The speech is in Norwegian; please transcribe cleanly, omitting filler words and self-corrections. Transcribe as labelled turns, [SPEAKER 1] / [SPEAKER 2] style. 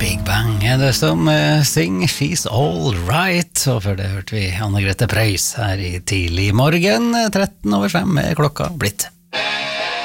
[SPEAKER 1] Big Bang er det som synger She's All Right, og før det hørte vi Anne-Grete Preus her i tidlig morgen, 13:05 er klokka blitt.